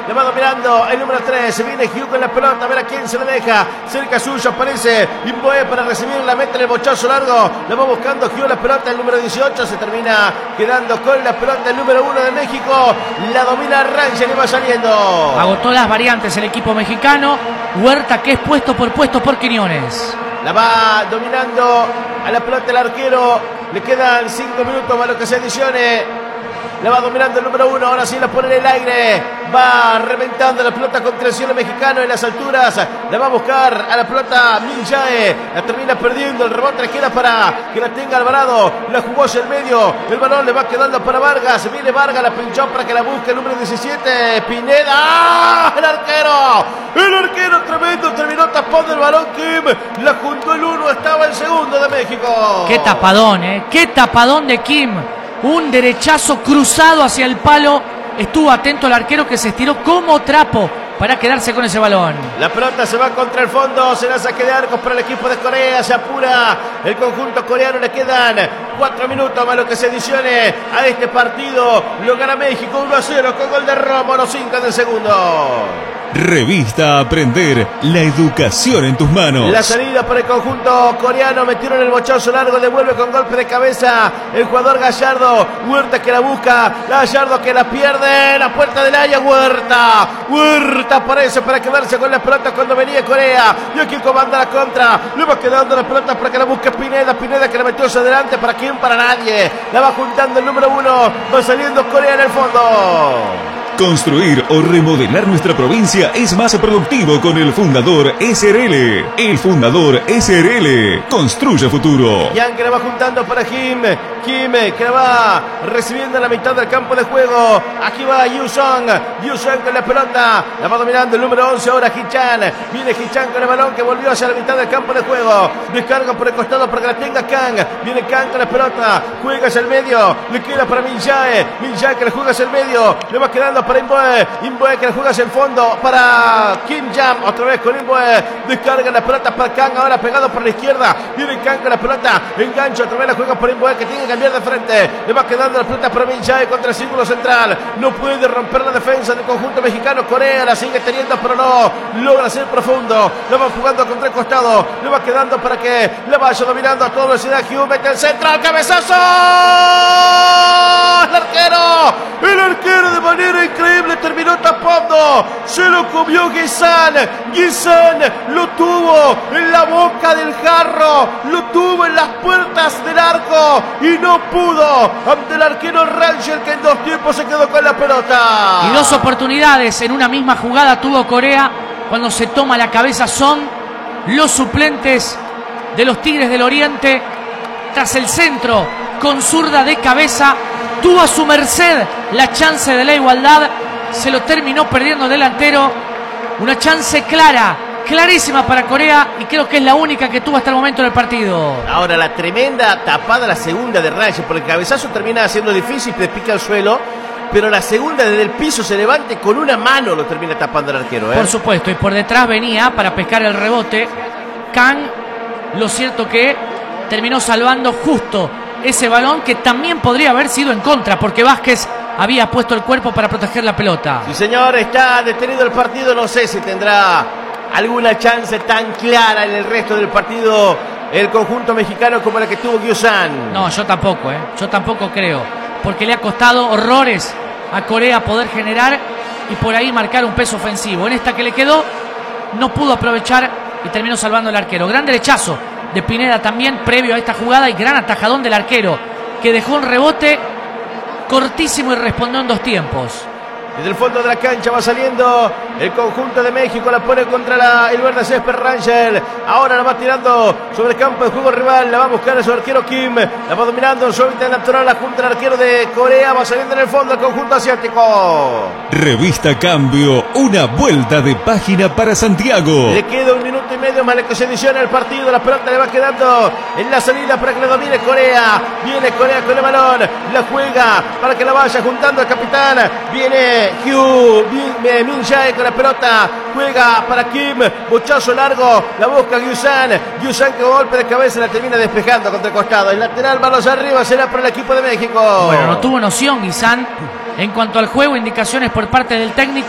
Le va dominando el número 3. Se viene Hugh con la pelota. A ver a quién se le deja. Cerca suyo aparece Imboe para recibirla. Mete el bochazo largo. Le va buscando Hugh la pelota. El número 18 se termina quedando con la pelota. El número 1 de México. La domina Rangel y va saliendo. Agotó las variantes el equipo mexicano. Huerta, que es puesto por Quiñones. La va dominando a la pelota el arquero. Le quedan 5 minutos para lo que se adicione. La va dominando el número 1. Ahora sí la pone en el aire. Va reventando la pelota contra el cielo mexicano en las alturas. La va a buscar a la pelota Minjae. La termina perdiendo. El rebote le queda para que la tenga Alvarado. La jugó hacia el medio. El balón le va quedando para Vargas. Viene Vargas. La pinchó para que la busque el número 17. Pineda. ¡Ah! El arquero. El arquero tremendo. Terminó tapando el balón Kim. La juntó el 1. Estaba el segundo de México. Qué tapadón, Qué tapadón de Kim. Un derechazo cruzado hacia el palo. Estuvo atento el arquero, que se estiró como trapo para quedarse con ese balón. La pelota se va contra el fondo. Será saque de arcos para el equipo de Corea. Se apura el conjunto coreano. Le quedan 4 minutos más lo que se adicione a este partido. Lo gana México 1-0 con gol de Romo a los 5 del segundo. Revista Aprender, la educación en tus manos. La salida por el conjunto coreano, metieron el bochazo largo, devuelve con golpe de cabeza el jugador Gallardo. Huerta que la busca, Gallardo que la pierde, la puerta del área, Huerta aparece para quedarse con la pelota cuando venía Corea. Y aquí comanda la contra, le va quedando la pelota para que la busque Pineda que la metió hacia adelante, para quién, para nadie. La va juntando el número 1, va saliendo Corea en el fondo. Construir o remodelar nuestra provincia es más productivo con el Fundador SRL. El Fundador SRL construye futuro. Yang que la va juntando para Kim que la va recibiendo en la mitad del campo de juego. Aquí va Yusong con la pelota. La va dominando el número 11 ahora Hichan. Viene Hichan con el balón que volvió hacia la mitad del campo de juego. Descarga por el costado para que la tenga Kang. Viene Kang con la pelota. Juega hacia el medio. Le queda para Minjae que le juega hacia el medio. Le va quedando para Imboe que le juega hacia el fondo para Kim Jam. Otra vez con Imboe. Descarga la pelota para Kang. Ahora pegado por la izquierda. Viene Kang con la pelota. Engancha. Otra vez la juega para Imboe que tiene que cambiar de frente. Le va quedando la pelota para Minjae contra el círculo central. No puede romper la defensa del conjunto mexicano. Corea la sigue teniendo, pero no logra ser profundo. La va jugando contra el costado. Le va quedando para que la vaya dominando a toda velocidad. Hugh mete el centro. ¡Al cabezazo! El arquero de manera increíble terminó tapando. Se lo comió Guisan lo tuvo en la boca del jarro. Lo tuvo en las puertas del arco. Y no pudo ante el arquero Rangel, que en 2 tiempos se quedó con la pelota. Y 2 oportunidades en una misma jugada tuvo Corea. Cuando se toma la cabeza son los suplentes de los Tigres del Oriente. Tras el centro con zurda de cabeza, tuvo a su merced la chance de la igualdad. Se lo terminó perdiendo el delantero. Una chance clarísima para Corea, y creo que es la única que tuvo hasta el momento en el partido. Ahora la tremenda tapada, la segunda de Rangel, porque el cabezazo termina siendo difícil, te pica al suelo. Pero la segunda desde el piso se levante con una mano, lo termina tapando el arquero. Por supuesto, y por detrás venía para pescar el rebote Kang. Lo cierto que terminó salvando justo ese balón, que también podría haber sido en contra, porque Vázquez había puesto el cuerpo para proteger la pelota. Sí, señor, está detenido el partido. No sé si tendrá alguna chance tan clara en el resto del partido el conjunto mexicano como la que tuvo Guisan. No, yo tampoco creo, porque le ha costado horrores a Corea poder generar y por ahí marcar un peso ofensivo. En esta que le quedó no pudo aprovechar y terminó salvando el arquero. Gran derechazo de Pineda también previo a esta jugada, y gran atajadón del arquero, que dejó un rebote cortísimo y respondió en 2 tiempos. Desde el fondo de la cancha va saliendo el conjunto de México, la pone contra el verde césped Rangel. Ahora la va tirando sobre el campo de juego rival, la va a buscar a su arquero Kim, la va dominando en su hábitat natural, la junta al arquero de Corea, va saliendo en el fondo el conjunto asiático. Revista Cambio, una vuelta de página para Santiago. Le queda 1 minuto y medio más la que se adiciona el partido, la pelota le va quedando en la salida para que la domine Corea. Viene Corea con el balón, la juega para que la vaya juntando el capitán. Viene Hugh Min-jae con la pelota, juega para Kim, bochazo largo, la busca Guisan con golpe de cabeza la termina despejando contra el costado. El lateral, manos arriba, será para el equipo de México. Bueno, no tuvo noción Guisan en cuanto al juego, indicaciones por parte del técnico.